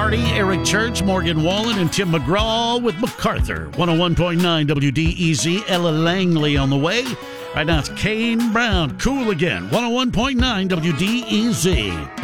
Hardy, Eric Church, Morgan Wallen, and Tim McGraw with MacArthur. 101.9 WDEZ, Ella Langley on the way. Right now it's Kane Brown, Cool Again. 101.9 WDEZ.